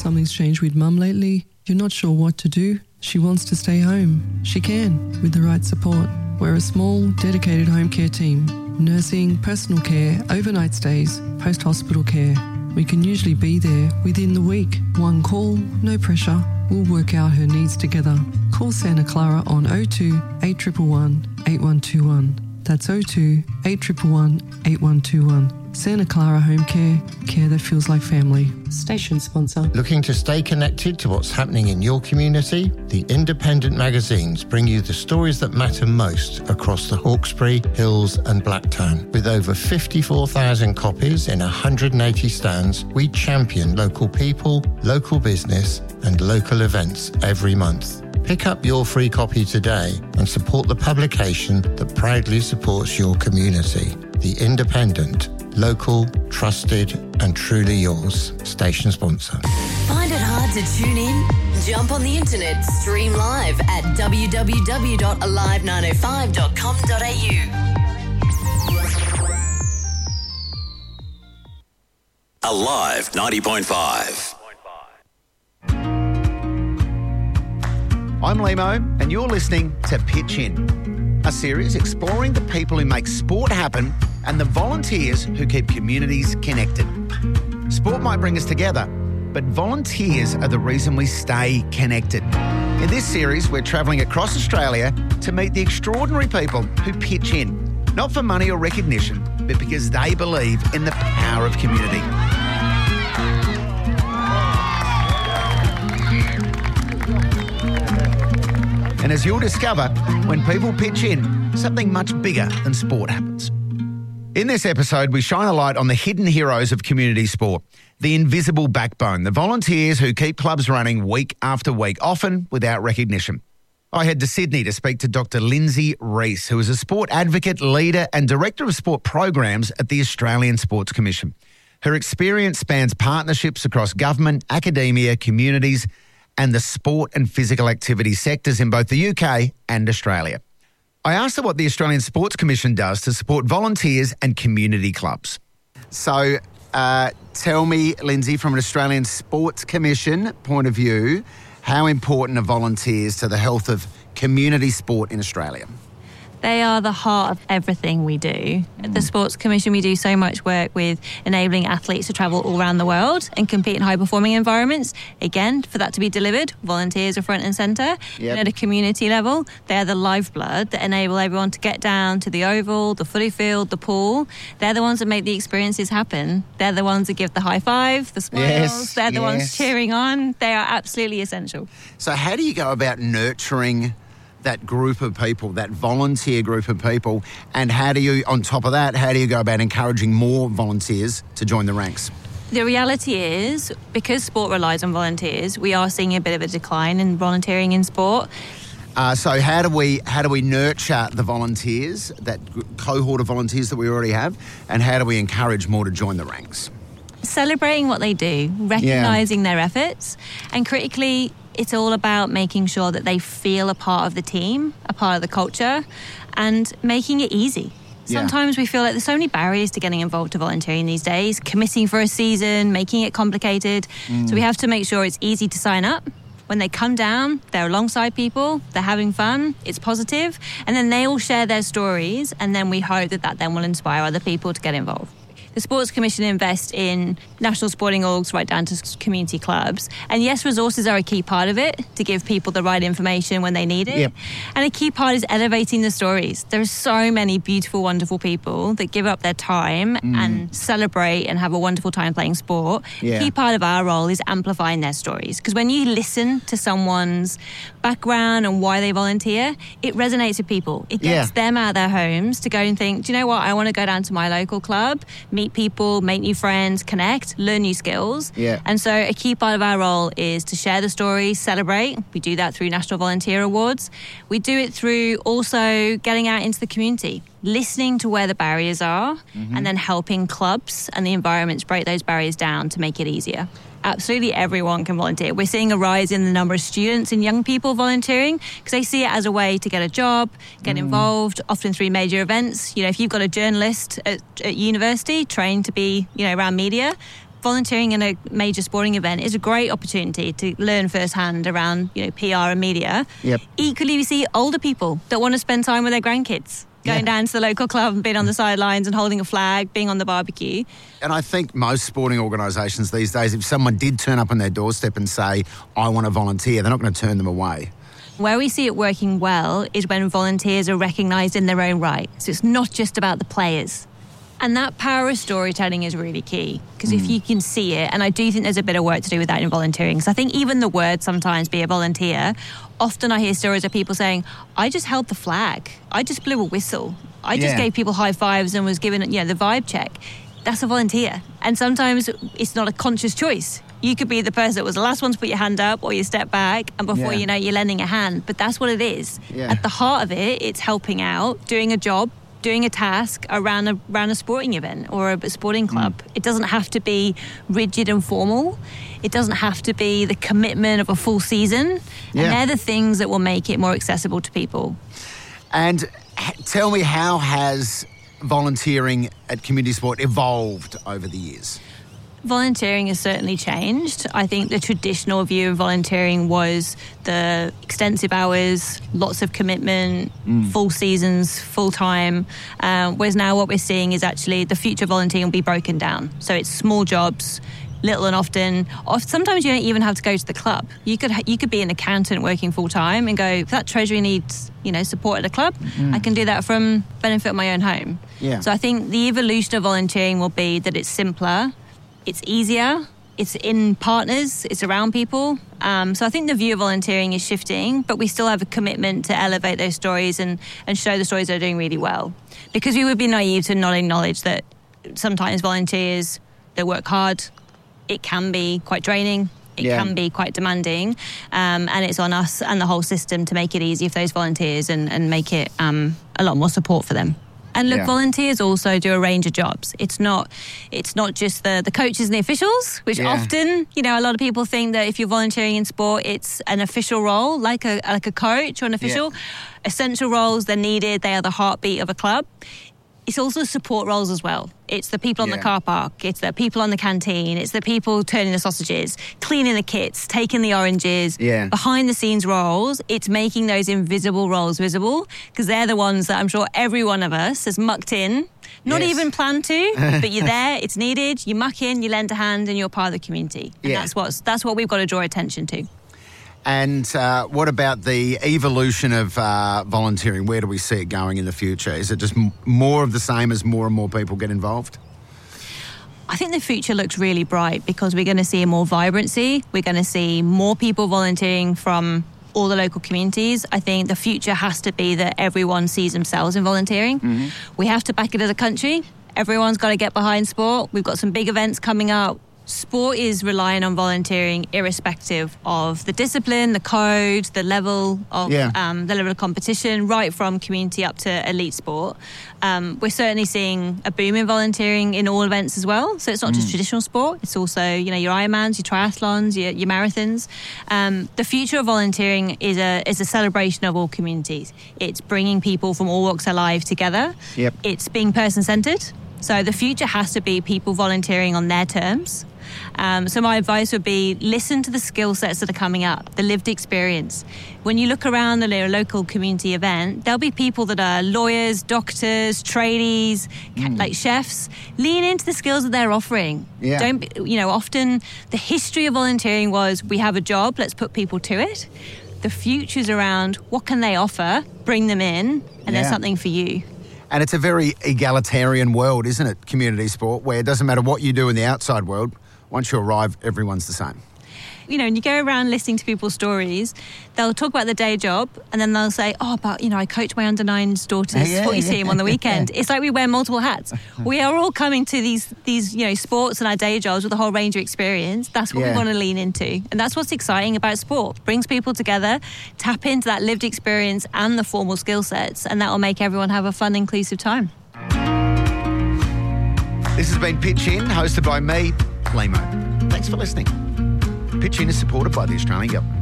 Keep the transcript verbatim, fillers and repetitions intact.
Something's changed with Mum lately. You're not sure what to do. She wants to stay home. She can, with the right support. We're a small, dedicated home care team. Nursing, personal care, overnight stays, post-hospital care. We can usually be there within the week. One call, no pressure. We'll work out her needs together. Call Santa Clara on oh two, eight one one, eight one two one. That's oh two, eight one one, eight one two one. Santa Clara Home Care, care that feels like family. Station sponsor. Looking to stay connected to what's happening in your community? The independent magazines bring you the stories that matter most across the Hawkesbury, Hills and Blacktown. With over fifty-four thousand copies in one hundred eighty stands, we champion local people, local business and local events every month. Pick up your free copy today and support the publication that proudly supports your community. The Independent. Local, trusted and truly yours. Station sponsor. Find it hard to tune in? Jump on the internet, stream live at w w w dot alive nine oh five dot com dot a u. Alive ninety point five. I'm Limo, and you're listening to Pitch In, a series exploring the people who make sport happen and the volunteers who keep communities connected. Sport might bring us together, but volunteers are the reason we stay connected. In this series, we're travelling across Australia to meet the extraordinary people who pitch in, not for money or recognition, but because they believe in the power of community. And as you'll discover, when people pitch in, something much bigger than sport happens. In this episode, we shine a light on the hidden heroes of community sport, the invisible backbone, the volunteers who keep clubs running week after week, often without recognition. I head to Sydney to speak to Doctor Lindsay Rees, who is a sport advocate, leader and director of sport programs at the Australian Sports Commission. Her experience spans partnerships across government, academia, communities and the sport and physical activity sectors in both the U K and Australia. I asked her what the Australian Sports Commission does to support volunteers and community clubs. So uh, tell me, Lindsay, from an Australian Sports Commission point of view, how important are volunteers to the health of community sport in Australia? They are the heart of everything we do. At the Sports Commission, we do so much work with enabling athletes to travel all around the world and compete in high-performing environments. Again, for that to be delivered, volunteers are front and centre. Yep. And at a community level, they're the lifeblood that enable everyone to get down to the oval, the footy field, the pool. They're the ones that make the experiences happen. They're the ones that give the high five, the smiles. Yes, they're the yes. ones cheering on. They are absolutely essential. So how do you go about nurturing that group of people, that volunteer group of people, and how do you, on top of that, how do you go about encouraging more volunteers to join the ranks? The reality is, because sport relies on volunteers, we are seeing a bit of a decline in volunteering in sport. Uh, so how do we how do we nurture the volunteers, that cohort of volunteers that we already have, and how do we encourage more to join the ranks? Celebrating what they do, recognising yeah. their efforts, and critically, it's all about making sure that they feel a part of the team, a part of the culture, and making it easy. Yeah. Sometimes we feel like there's so many barriers to getting involved to volunteering these days, committing for a season, making it complicated. Mm. So we have to make sure it's easy to sign up. When they come down, they're alongside people, they're having fun, it's positive, and then they all share their stories, and then we hope that that then will inspire other people to get involved. The Sports Commission invests in national sporting orgs right down to community clubs. And yes, resources are a key part of it to give people the right information when they need it. Yep. And a key part is elevating the stories. There are so many beautiful, wonderful people that give up their time mm. and celebrate and have a wonderful time playing sport. Yeah. A key part of our role is amplifying their stories. Because when you listen to someone's background and why they volunteer, it resonates with people. It gets yeah. them out of their homes to go and think, do you know what, I want to go down to my local club, meet people, make new friends, connect, learn new skills. Yeah. And so a key part of our role is to share the story, celebrate. We do that through National Volunteer Awards. We do it through also getting out into the community, listening to where the barriers are, mm-hmm. and then helping clubs and the environments break those barriers down to make it easier. Absolutely everyone can volunteer. We're seeing a rise in the number of students and young people volunteering because they see it as a way to get a job, get mm. involved, often through major events. You know, if you've got a journalist at, at university trained to be, you know, around media, volunteering in a major sporting event is a great opportunity to learn firsthand around, you know, P R and media. Yep. Equally, we see older people that want to spend time with their grandkids, going Yeah. down to the local club and being on the sidelines and holding a flag, being on the barbecue. And I think most sporting organisations these days, if someone did turn up on their doorstep and say, I want to volunteer, they're not going to turn them away. Where we see it working well is when volunteers are recognised in their own right. So it's not just about the players. And that power of storytelling is really key, because if you can see it, and I do think there's a bit of work to do with that in volunteering, because I think even the word sometimes, be a volunteer, often I hear stories of people saying, I just held the flag, I just blew a whistle, I just Yeah. gave people high fives and was given, you know, the vibe check. That's a volunteer. And sometimes it's not a conscious choice. You could be the person that was the last one to put your hand up, or you step back, and before Yeah. you know, you're lending a hand. But that's what it is. Yeah. At the heart of it, it's helping out, doing a job, doing a task around a, around a sporting event or a sporting club. Mm. It doesn't have to be rigid and formal. It doesn't have to be the commitment of a full season. Yeah. And they're the things that will make it more accessible to people. And h- tell me, how has volunteering at community sport evolved over the years? Volunteering has certainly changed. I think the traditional view of volunteering was the extensive hours, lots of commitment, full seasons, full time. Um, whereas now what we're seeing is actually the future of volunteering will be broken down. So it's small jobs, little and often. Oft- Sometimes you don't even have to go to the club. You could ha- you could be an accountant working full time and go, if that treasury needs, you know, support at a club, I can do that from benefit of my own home. Yeah. So I think the evolution of volunteering will be that it's simpler, it's easier, it's in partners, it's around people. Um, so I think the view of volunteering is shifting, but we still have a commitment to elevate those stories and, and show the stories that are doing really well. Because we would be naive to not acknowledge that sometimes volunteers, they work hard, it can be quite draining, it Yeah. can be quite demanding, um, and it's on us and the whole system to make it easy for those volunteers and, and make it um, a lot more support for them. And look, Yeah. volunteers also do a range of jobs. It's not it's not just the, the coaches and the officials, which Yeah. often, you know, a lot of people think that if you're volunteering in sport, it's an official role, like a like a coach or an official. Essential roles, they're needed, they are the heartbeat of a club. It's also support roles as well. It's the people on Yeah. the car park, it's the people on the canteen, it's the people turning the sausages, cleaning the kits, taking the oranges, Yeah. behind the scenes roles. It's making those invisible roles visible, because they're the ones that I'm sure every one of us has mucked in, not Yes. even planned to, but you're there, it's needed, you muck in, you lend a hand, and you're part of the community. And Yeah. that's what's that's what we've got to draw attention to. And uh, what about the evolution of uh, volunteering? Where do we see it going in the future? Is it just m- more of the same as more and more people get involved? I think the future looks really bright because we're going to see more vibrancy. We're going to see more people volunteering from all the local communities. I think the future has to be that everyone sees themselves in volunteering. Mm-hmm. We have to back it as a country. Everyone's got to get behind sport. We've got some big events coming up. Sport is relying on volunteering irrespective of the discipline, the code, the level of Yeah. um, the level of competition, right from community up to elite sport. Um, we're certainly seeing a boom in volunteering in all events as well. So it's not just traditional sport; it's also, you know, your Ironmans, your triathlons, your, your marathons. Um, the future of volunteering is a is a celebration of all communities. It's bringing people from all walks of life together. Yep. It's being person centered. So the future has to be people volunteering on their terms. Um, so my advice would be listen to the skill sets that are coming up, the lived experience. When you look around the lo- local community event, there'll be people that are lawyers, doctors, tradies, ca- like chefs. Lean into the skills that they're offering. Yeah. Don't be, you know, often the history of volunteering was we have a job, let's put people to it. The future's around what can they offer, bring them in, and Yeah. there's something for you. And it's a very egalitarian world, isn't it, community sport, where it doesn't matter what you do in the outside world, once you arrive, everyone's the same. You know, when you go around listening to people's stories, they'll talk about their day job and then they'll say, oh, but, you know, I coach my under nines daughter's Yeah, footy yeah. team on the weekend. It's like we wear multiple hats. We are all coming to these, these, you know, sports and our day jobs with a whole range of experience. That's what Yeah. we want to lean into. And that's what's exciting about sport. Brings people together, tap into that lived experience and the formal skill sets, and that will make everyone have a fun, inclusive time. This has been Pitch In, hosted by me, Limo. Thanks for listening. Pitch In is supported by the Australian Government.